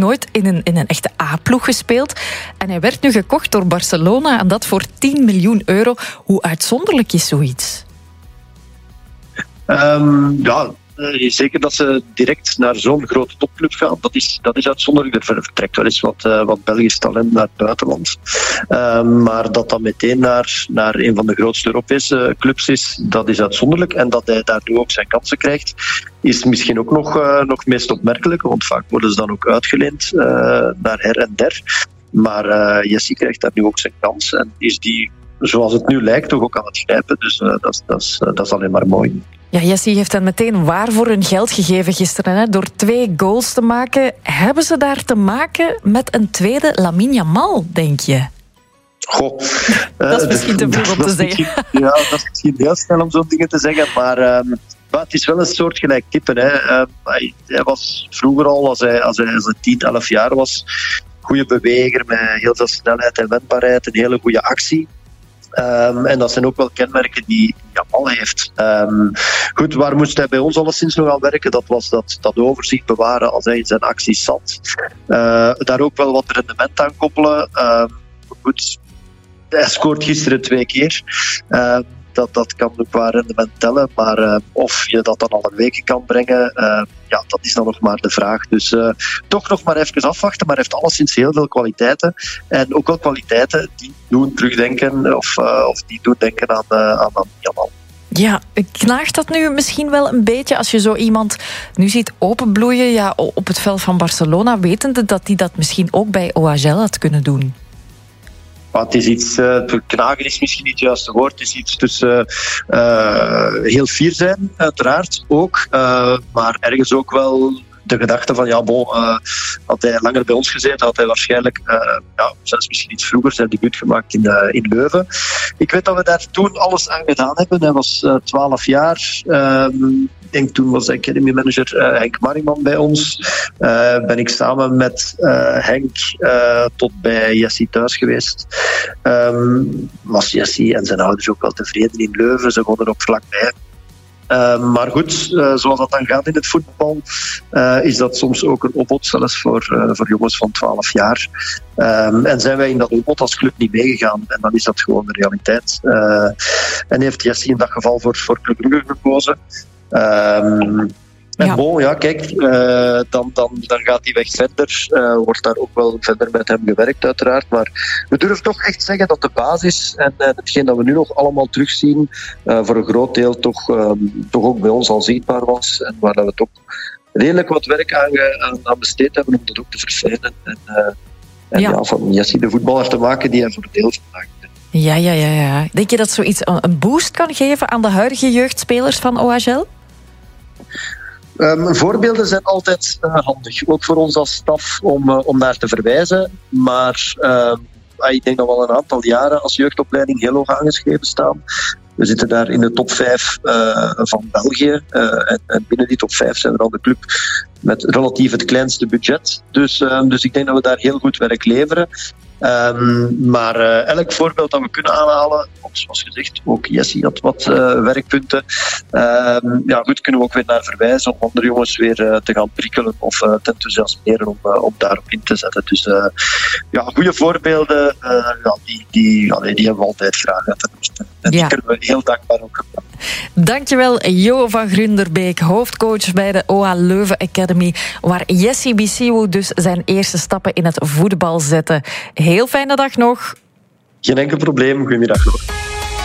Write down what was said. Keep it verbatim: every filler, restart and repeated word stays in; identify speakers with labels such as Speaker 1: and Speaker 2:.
Speaker 1: nooit in een, in een echte A-ploeg gespeeld. En hij werd nu gekocht door Barcelona en dat voor tien miljoen euro. Hoe uitzonderlijk is zoiets?
Speaker 2: Um, ja... Uh, zeker dat ze direct naar zo'n grote topclub gaan. Dat is, dat is uitzonderlijk. Er vertrekt wel eens wat, uh, wat Belgisch talent naar het buitenland. Uh, maar dat dat meteen naar, naar een van de grootste Europese clubs is, dat is uitzonderlijk. En dat hij daar nu ook zijn kansen krijgt, is misschien ook nog, uh, nog meest opmerkelijk. Want vaak worden ze dan ook uitgeleend uh, naar her en der. Maar uh, Jesse krijgt daar nu ook zijn kans. En is die, zoals het nu lijkt, toch ook aan het grijpen. Dus uh, dat, is, dat, is, uh, dat is alleen maar mooi.
Speaker 1: Ja, Jesse heeft hen meteen waar voor hun geld gegeven gisteren. Hè, door twee goals te maken. Hebben ze daar te maken met een tweede Lamine Yamal, denk je?
Speaker 2: Goh.
Speaker 1: Dat is misschien te veel om te zeggen.
Speaker 2: Ja, dat is misschien heel snel om zo'n dingen te zeggen. Maar, um, maar het is wel een soort gelijk type. Hè. Um, hij, hij was vroeger al, als hij, als hij, als hij tien, elf jaar was, goede beweger met heel veel snelheid en wendbaarheid. Een hele goede actie. Um, en dat zijn ook wel kenmerken die Yamal heeft. Um, goed, waar moest hij bij ons alleszins nog aan werken? Dat was dat, dat overzicht bewaren als hij in zijn acties zat. Uh, daar ook wel wat rendement aan koppelen. Um, goed, hij scoort gisteren twee keer. Uh, dat, dat kan ook qua rendement tellen. Maar uh, of je dat dan al een week kan brengen, uh, ja, dat is dan nog maar de vraag. Dus uh, toch nog maar even afwachten. Maar hij heeft alleszins heel veel kwaliteiten. En ook wel kwaliteiten die doen terugdenken of, uh, of die doen denken aan, uh, aan, aan Yamal.
Speaker 1: Ja, knaagt dat nu misschien wel een beetje als je zo iemand nu ziet openbloeien ja, op het veld van Barcelona, wetende dat hij dat misschien ook bij O H L had kunnen doen?
Speaker 2: Maar het is iets, uh, knagen is misschien niet het juiste woord, het is iets tussen uh, heel fier zijn, uiteraard ook, uh, maar ergens ook wel de gedachte van, ja, bon, uh, had hij langer bij ons gezeten, had hij waarschijnlijk, uh, ja, zelfs misschien iets vroeger zijn debuut gemaakt in, uh, in Leuven. Ik weet dat we daar toen alles aan gedaan hebben. Hij was uh, twaalf jaar. Uh, ik denk toen was de academy manager uh, Henk Mariman bij ons. Uh, ben ik samen met uh, Henk uh, tot bij Jesse thuis geweest. Um, was Jesse en zijn ouders ook wel tevreden in Leuven. Ze woonden ook vlakbij. Uh, maar goed, uh, zoals dat dan gaat in het voetbal, uh, is dat soms ook een opbod, zelfs voor, uh, voor jongens van twaalf jaar. Um, en zijn wij in dat opbod als club niet meegegaan. En dan is dat gewoon de realiteit. Uh, en heeft Jesse in dat geval voor, voor Club Brugge gekozen. Um, En ja. bon, ja, kijk, uh, dan, dan, dan gaat die weg verder. Uh, wordt daar ook wel verder met hem gewerkt, uiteraard. Maar we durven toch echt zeggen dat de basis en uh, hetgeen dat we nu nog allemaal terugzien, uh, voor een groot deel toch, um, toch ook bij ons al zichtbaar was. En waar dat we toch redelijk wat werk aan, aan, aan besteed hebben om dat ook te verfijnen. En, uh, en ja. ja, van Jesse de voetballer te maken die hij voor het deel vandaag is.
Speaker 1: Ja, ja, ja, ja. Denk je dat zoiets een boost kan geven aan de huidige jeugdspelers van O H L?
Speaker 2: Um, voorbeelden zijn altijd uh, handig, ook voor ons als staf om, uh, om naar te verwijzen. Maar uh, ik denk dat we al een aantal jaren als jeugdopleiding heel hoog aangeschreven staan. We zitten daar in de top vijf uh, van België. Uh, en, en binnen die top vijf zijn we dan de club met relatief het kleinste budget. Dus, uh, dus ik denk dat we daar heel goed werk leveren. Um, maar uh, elk voorbeeld dat we kunnen aanhalen, zoals gezegd, ook Jesse had wat uh, werkpunten. Um, ja, goed, kunnen we ook weer naar verwijzen om andere jongens weer uh, te gaan prikkelen of uh, te enthousiasmeren om, uh, om daarop in te zetten. Dus uh, ja, goede voorbeelden, uh, ja, die, die, ja, die hebben we altijd graag. En ja. die kunnen we heel dankbaar ook gebruiken.
Speaker 1: Dankjewel, Jo van Grunderbeek, hoofdcoach bij de O H Leuven Academy, waar Jesse Bisiou dus zijn eerste stappen in het voetbal zette. Heel fijne dag nog.
Speaker 2: Geen enkel probleem. Goedemiddag nog.